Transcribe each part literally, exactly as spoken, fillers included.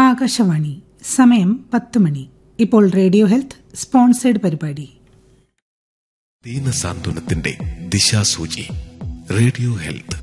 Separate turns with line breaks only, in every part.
ആകാശവാണി. സമയം പത്ത് മണി. ഇപ്പോൾ റേഡിയോ ഹെൽത്ത് സ്പോൺസേഡ് പരിപാടി.
ദീനസാന്ത്വനത്തിന്റെ ദിശാസൂചി. Radio health.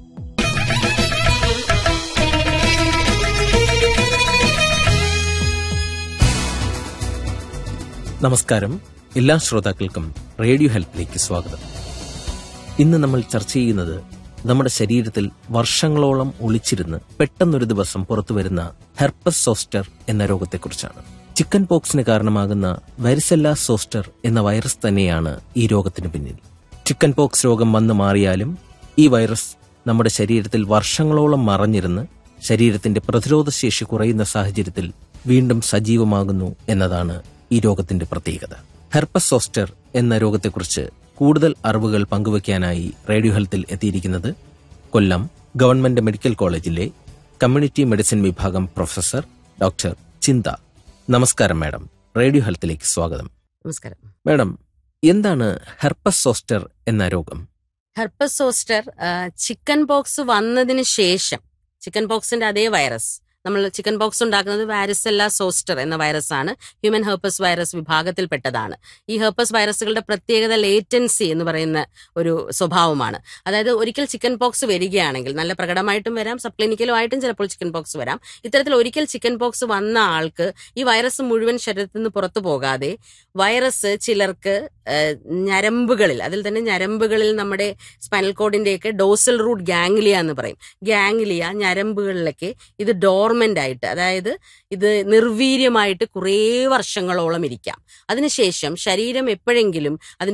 നമസ്കാരം. എല്ലാ ശ്രോതാക്കൾക്കും റേഡിയോ ഹെൽത്തിലേക്ക് സ്വാഗതം. ഇന്ന് നമ്മൾ ചർച്ച ചെയ്യുന്നത് നമ്മുടെ ശരീരത്തിൽ വർഷങ്ങളോളം ഒളിച്ചിരുന്ന് പെട്ടെന്നൊരു ദിവസം പുറത്തുവരുന്ന ഹെർപ്പസ് സോസ്റ്റർ എന്ന രോഗത്തെക്കുറിച്ചാണ്. ചിക്കൻ പോക്സിന് കാരണമാകുന്ന വാരിസെല്ല സോസ്റ്റർ എന്ന വൈറസ് തന്നെയാണ് ഈ രോഗത്തിന് പിന്നിൽ. ചിക്കൻ പോക്സ് രോഗം വന്നു മാറിയാലും ഈ വൈറസ് നമ്മുടെ ശരീരത്തിൽ വർഷങ്ങളോളം മറഞ്ഞിരുന്ന് ശരീരത്തിന്റെ പ്രതിരോധശേഷി കുറയുന്ന സാഹചര്യത്തിൽ വീണ്ടും സജീവമാകുന്നു എന്നതാണ് ഈ രോഗത്തിന്റെ പ്രത്യേകത. ഹെർപ്പസ് സോസ്റ്റർ എന്ന രോഗത്തെക്കുറിച്ച് കൂടുതൽ അറിവുകൾ പങ്കുവയ്ക്കാനായി റേഡിയോ ഹെൽത്തിൽ എത്തിയിരിക്കുന്നത് കൊല്ലം ഗവൺമെന്റ് മെഡിക്കൽ കോളേജിലെ കമ്മ്യൂണിറ്റി മെഡിസിൻ വിഭാഗം പ്രൊഫസർ ഡോക്ടർ ചിന്ത. നമസ്കാരം മാഡം, റേഡിയോ ഹെൽത്തിലേക്ക് സ്വാഗതം.
നമസ്കാരം
മാഡം, എന്താണ് ഹെർപ്പസ് സോസ്റ്റർ എന്ന രോഗം?
ഹെർപ്പസ് സോസ്റ്റർ ചിക്കൻ പോക്സ് വന്നതിന് ശേഷം, ചിക്കൻ പോക്സിന്റെ അതേ വൈറസ്, നമ്മൾ ചിക്കൻ പോക്സ് ഉണ്ടാക്കുന്നത് വാരിസെല്ല സോസ്റ്റർ എന്ന വൈറസ് ആണ്. Human herpes virus വിഭാഗത്തിൽപ്പെട്ടതാണ്. ഈ ഹെർപ്പസ് വൈറസുകളുടെ പ്രത്യേകത ലേറ്റൻസി എന്ന് പറയുന്ന ഒരു സ്വഭാവമാണ്. അതായത് ഒരിക്കൽ ചിക്കൻ പോക്സ് വരികയാണെങ്കിൽ, നല്ല പ്രകടമായിട്ടും വരാം, സബ് ക്ലിനിക്കലുമായിട്ടും ചിലപ്പോൾ ചിക്കൻ പോക്സ് വരാം. ഇത്തരത്തിൽ ഒരിക്കൽ ചിക്കൻ പോക്സ് വന്ന ആൾക്ക് ഈ വൈറസ് മുഴുവൻ ശരീരത്തിൽ നിന്ന് പുറത്തു പോകാതെ വൈറസ് ചിലർക്ക് ഞരമ്പുകളിൽ, അതിൽ തന്നെ ഞരമ്പുകളിൽ നമ്മുടെ സ്പൈനൽ കോഡിന്റെയൊക്കെ ഡോസൽ റൂട്ട് ഗാംഗ്ലിയ എന്ന് പറയും, ഗാംഗ്ലിയ ഞരമ്പുകളിലൊക്കെ ഇത് ഡോർമെന്റ് ആയിട്ട്, അതായത് ഇത് നിർവീര്യമായിട്ട് കുറേ വർഷങ്ങളോളം ഇരിക്കാം. അതിനുശേഷം ശരീരം എപ്പോഴെങ്കിലും അതിന്